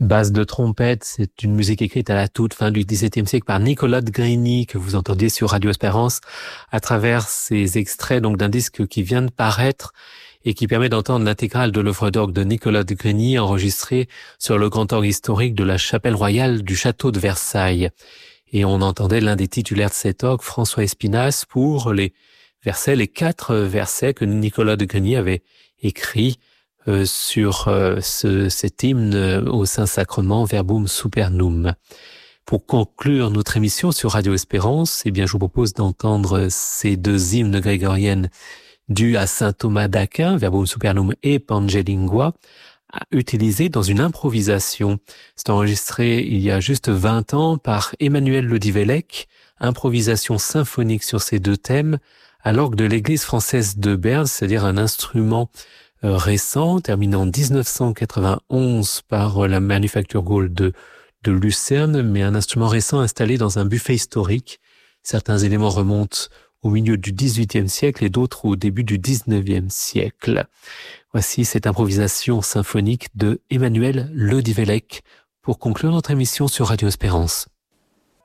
Basse de trompette, c'est une musique écrite à la toute fin du XVIIe siècle par Nicolas de Grigny, que vous entendiez sur Radio Espérance à travers ces extraits donc d'un disque qui vient de paraître et qui permet d'entendre l'intégrale de l'œuvre d'orgue de Nicolas de Grigny enregistrée sur le grand orgue historique de la chapelle royale du château de Versailles. Et on entendait l'un des titulaires de cet orgue, François Espinasse, pour les 4 versets que Nicolas de Grigny avait écrits sur cet hymne au Saint-Sacrement, Verbum Supernum. Pour conclure notre émission sur Radio Espérance, je vous propose d'entendre ces 2 hymnes grégoriennes dus à saint Thomas d'Aquin, Verbum Supernum et Pangelingua, utilisés dans une improvisation. C'est enregistré il y a juste 20 ans par Emmanuel Ledivelec, improvisation symphonique sur ces 2 thèmes, à l'orgue de l'église française de Berne, c'est-à-dire un instrument récent, terminé en 1991 par la Manufacture Gold de Lucerne, mais un instrument récent installé dans un buffet historique. Certains éléments remontent au milieu du XVIIIe siècle et d'autres au début du XIXe siècle. Voici cette improvisation symphonique de Emmanuel Ledivelec pour conclure notre émission sur Radio Espérance.